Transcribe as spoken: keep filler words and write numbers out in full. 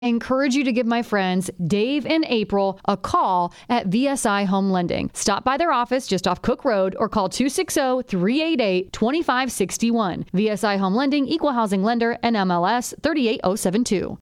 I encourage you to give my friends Dave and April a call at V S I Home Lending. Stop by their office just off Cook Road or call two six zero, three eight eight, two five six one. V S I Home Lending, Equal Housing Lender, and M L S three eight zero seven two.